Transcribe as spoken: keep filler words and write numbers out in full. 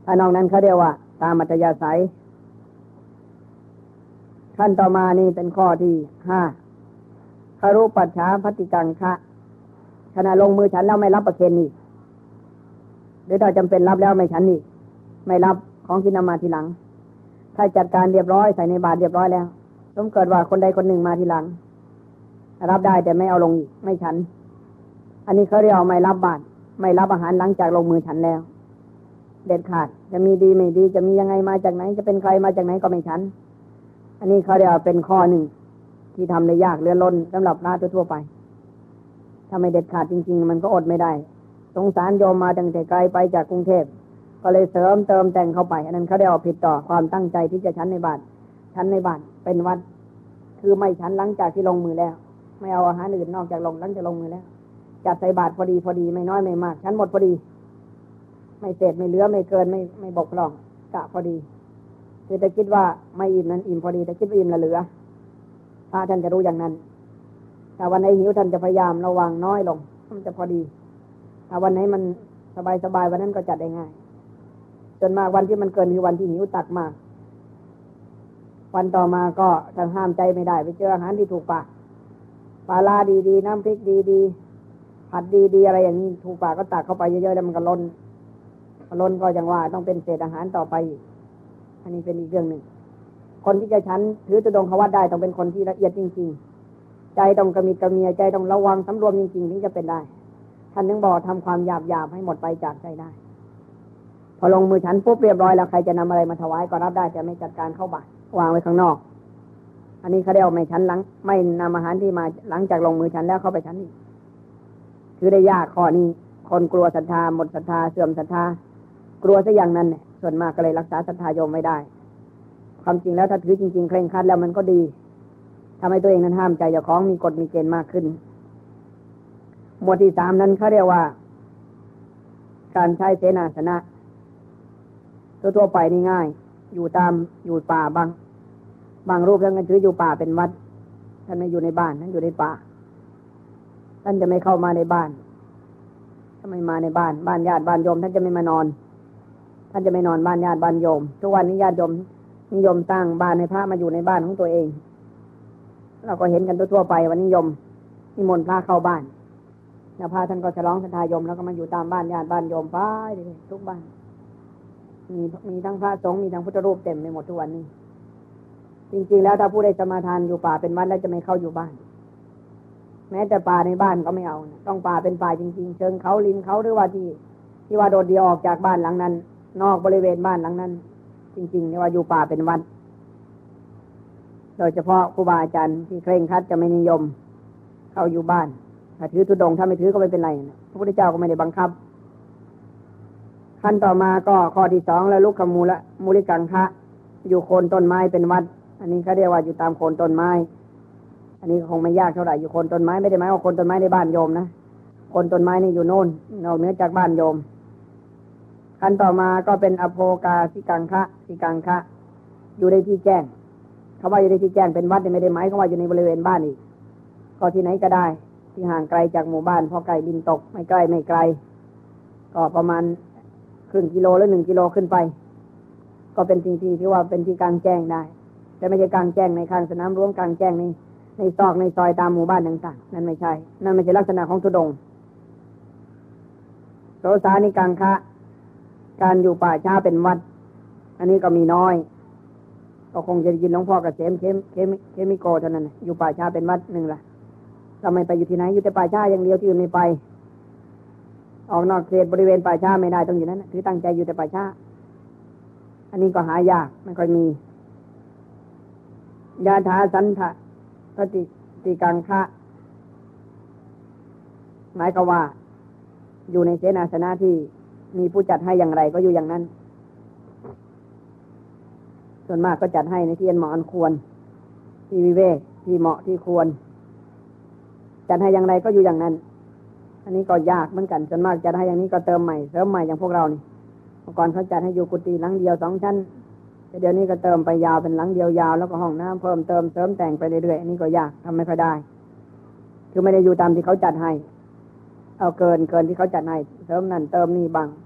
ถ้านอกนั้นเขาเรียกว่าตามอัธยาศัยขั้นต่อมานี่เป็นข้อที่ห้าคารุปัจฉาภัตติกังคะขณะลงมือฉันแล้วไม่รับประเคนนี่หรือถ้าจำเป็นรับแล้วไม่ฉันนี่ไม่รับของที่นำมาทีหลังถ้าจัดการเรียบร้อยใส่ในบาตรเรียบร้อยแล้วสมเกิดว่าคนใดคนหนึ่งมาทีหลังรับได้แต่ไม่เอาลงอีกไม่ฉันอันนี้เขาเรียกไม่รับบาตรไม่รับอาหารหลังจากลงมือฉันแล้วเด็ดขาดจะมีดีไม่ดีจะมียังไงมาจากไหนจะเป็นใครมาจากไหนก็ไม่ฉันอันนี้เขาเรียกเป็นข้อหนึ่งที่ทำได้ยากเลื่อนล้นสำหรับพระทั่วไปถ้าไม่เด็ดขาดจริงๆมันก็อดไม่ได้สงสารโยมมาตั้งแต่ไกลไปจากกรุงเทพก็เลยเสริมเติมแต่งเข้าไปอันนั้นเขาเรียกว่าผิดต่อความตั้งใจที่จะฉันในบาตรฉันในบาตรเป็นวัดคือไม่ฉันหลังจากที่ลงมือแล้วไม่เอาอาหารอื่นนอกจากลงหลังจากลงมือแล้วจัดใส่บาตรพอดีพอดีไม่น้อยไม่มากฉันหมดพอดีไม่เศษไม่เหลือไม่เกินไม่ไม่บกพร่องกะพอดีคือจะคิดว่าไม่อิ่มนั้นอิ่มพอดีแต่คิดว่าอิ่มละเหลือพระท่านจะรู้อย่างนั้นถ้าวันไหนหิวท่านจะพยายามระวังน้อยลงมันจะพอดีถ้าวันไหนมันสบายสบายวันนั้นก็จัดได้ง่ายจนมากวันที่มันเกินคือวันที่หิวตักมากวันต่อมาก็ทางห้ามใจไม่ได้ไปเจออาหารที่ถูกปากปลาลาดีๆน้ำพริกดีๆผัดดีๆอะไรอย่างนี้ถูกปากก็ตักเข้าไปเยอะๆแล้วมันก็ล้นล้นก็อย่างว่าต้องเป็นเศษอาหารต่อไปอันนี้เป็นอีกเรื่องหนึ่งคนที่จะฉันถือตุดงควัตได้ต้องเป็นคนที่ละเอียดจริงๆใจต้องกระมิดกระเมียใจต้องระวังสำรวมจริงๆถึงจะเป็นได้ท่านถึงบอกทำความหยาบๆให้หมดไปจากใจได้พอลงมือฉันปุ๊บเรียบร้อยแล้วใครจะนำอะไรมาถวายก็รับได้แต่ไม่จัดการเข้าบาตรวางไว้ข้างนอกอันนี้เขาเรียกว่าไม่ฉันหลังไม่นำอาหารที่มาหลังจากลงมือฉันแล้วเข้าไปฉันนี่คือได้ยากข้อนี้คนกลัวศรัทธาหมดศรัทธาเสื่อมศรัทธากลัวซะอย่างนั้นเนี่ยส่วนมากก็เลยรักษาศรัทธาโยมไม่ได้ความจริงแล้วถ้าถือจริงๆเคร่งครัดแล้วมันก็ดีทำให้ตัวเองนั้นห้ามใจเจ้าของมีกฎมีเกณฑ์มากขึ้นหมวดที่สามนั้นเขาเรียกว่าการใช้เสนาสนะทั่วๆไปนี่ง่ายอยู่ตามอยู่ป่าบางบางรูปท่านก็ถืออยู่ป่าเป็นวัดท่านไม่อยู่ในบ้านท่านอยู่ในป่าท่านจะไม่เข้ามาในบ้านถ้าไม่มาในบ้านบ้านญาติบ้านโยมท่านจะไม่มานอนท่านจะไม่นอนบ้านญาติบ้านโยมทุกวันนี้ญาติโยมนิยมตั้งบ้านให้พระมาอยู่ในบ้านของตัวเองเราก็เห็นกันทั่วๆไปวันนิยมนิมนต์พระเข้าบ้านแล้วพระท่านก็ฉลองศรัทธาโยมแล้วก็มาอยู่ตามบ้านญาติบ้านโยมไปทุกบ้านมีมีทั้งพระสงฆ์มีทั้งพุทธรูปเต็มไปหมดทุกวันนี้จริงๆแล้วถ้าผู้ใดสมาทานอยู่ป่าเป็นวัดแล้วจะไม่เข้าอยู่บ้านแม้แต่ป่าในบ้านก็ไม่เอาต้องป่าเป็นป่าจริงๆเชิงเขาริมเขาหรือว่าที่ที่ว่าโดดเดี่ยวออกจากบ้านหลังนั้นนอกบริเวณบ้านหลังนั้นจริงๆนี่ว่าอยู่ป่าเป็นวัดโดยเฉพาะครูบาอาจารย์ที่เคร่งครัดจะไม่นิยมเข้าอยู่บ้านถ้าถือธุดงค์ถ้าไม่ถือก็ไม่เป็นไรพระพุทธเจ้าก็ไม่ได้บังคับขั้นต่อมาก็ข้อที่สองแล้วลุกขมูละมูลิกังคะอยู่โคนต้นไม้เป็นวัดอันนี้เขาเรียกว่าอยู่ตามโคนต้นไม้อันนี้คงไม่ยากเท่าไหร่อยู่โคนต้นไม้ไม่ได้หมายว่าโคนต้นไม้ในบ้านโยมนะโคนต้นไม้นี่อยู่โน่นนอกเหนือจากบ้านโยมขั้นต่อมาก็เป็นอโภกาสิกังคะสิกังคะอยู่ในที่แจ้งเขาว่าอยู่ในที่แจ้งเป็นวัดไม่ได้หมายเขาว่าอยู่ในบริเวณบ้านอีกก็ที่ไหนก็ได้ที่ห่างไกลจากหมู่บ้านพอไกลดินตกไม่ใกล้ไม่ไกลก็ประมาณครึ่งกิโลหรือหนึ่งกิโลขึ้นไปก็เป็นที่ที่ที่ว่าเป็นที่กลางแจ้งได้แต่ไม่ใช่กลางแจ้งในข้างสนามหลวงกลางแจ้งในในซอกในซอยตามหมู่บ้านต่างๆนั่นไม่ใช่นั่นไม่ใช่ลักษณะของธุดงค์โสสานิกังคะการอยู่ป่าช้าเป็นวัดอันนี้ก็มีน้อยก็คงจะยินหลวงพ่อเกษมเข้มเข้มเข้มิโกเท่านั้นอยู่ป่าช้าเป็นวัดหนึ่งล่ะเราไม่ไปอยู่ที่ไหนอยู่แต่ป่าช้าอย่างเดียวที่อื่นไม่ไปออกนอกเขตบริเวณป่าช้าไม่ได้ต้องอยู่นั้นคือตั้งใจอยู่แต่ป่าช้าอันนี้ก็หายากไม่ค่อยมียาถาสันทะปฏิติกังคะหมายความว่าอยู่ในเสนาสนะที่มีผู้จัดให้อย่างไรก็อยู่อย่างนั้นส่วนมากก็จัดให้ในที่เหมาะอันควรที่วิเวกที่เหมาะที่ควรจัดให้อย่างไรก็อยู่อย่างนั้นอันนี้ก็ยากเหมือนกันส่วนมากจัดให้อย่างนี้ก็เติมใหม่เสริมใหม่อย่างพวกเรานี่เมื่อก่อนเขาจัดให้อยู่กุฏิหลังเดียวสองชั้นเดี๋ยวนี้ก็เติมไปยาวเป็นหลังเดียวยาวแล้วก็ห้องน้ำเพิ่มเติมเสริมแต่งไปเรื่อยๆอันนี้ก็ยากทำไม่ค่อยได้คือไม่ได้อยู่ตามที่เขาจัดให้เอาเกินเกินที่เขาจัดให้เสริมนั่นเติมนี่บ้าง